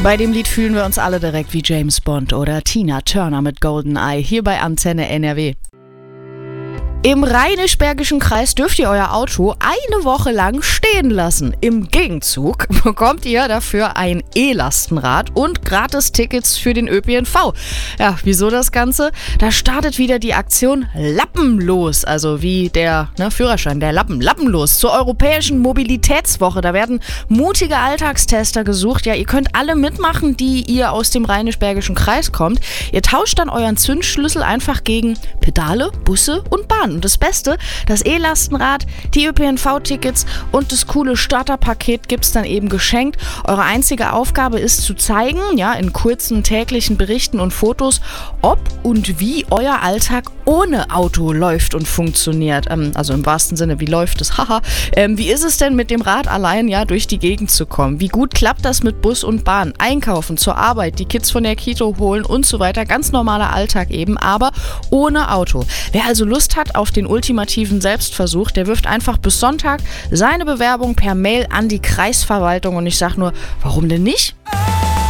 Bei dem Lied fühlen wir uns alle direkt wie James Bond oder Tina Turner mit GoldenEye hier bei Antenne NRW. Im Rheinisch-Bergischen Kreis dürft ihr euer Auto eine Woche lang stehen lassen. Im Gegenzug bekommt ihr dafür ein E-Lastenrad und Gratis-Tickets für den ÖPNV. Ja, wieso das Ganze? Da startet wieder die Aktion Lappenlos, also wie der Führerschein, der Lappenlos zur Europäischen Mobilitätswoche. Da werden mutige Alltagstester gesucht. Ja, ihr könnt alle mitmachen, die ihr aus dem Rheinisch-Bergischen Kreis kommt. Ihr tauscht dann euren Zündschlüssel einfach gegen Pedale, Busse und Bahnen. Und das Beste, das E-Lastenrad, die ÖPNV-Tickets und das coole Starterpaket gibt's dann eben geschenkt. Eure einzige Aufgabe ist zu zeigen, ja, in kurzen täglichen Berichten und Fotos, ob und wie euer Alltag ohne Auto läuft und funktioniert. Also im wahrsten Sinne, wie läuft es? Haha. Wie ist es denn mit dem Rad allein, ja, durch die Gegend zu kommen? Wie gut klappt das mit Bus und Bahn? Einkaufen, zur Arbeit, die Kids von der Kita holen und so weiter. Ganz normaler Alltag eben, aber ohne Auto. Wer also Lust hat auf den ultimativen Selbstversuch, der wirft einfach bis Sonntag seine Bewerbung per Mail an die Kreisverwaltung und ich sag nur, warum denn nicht?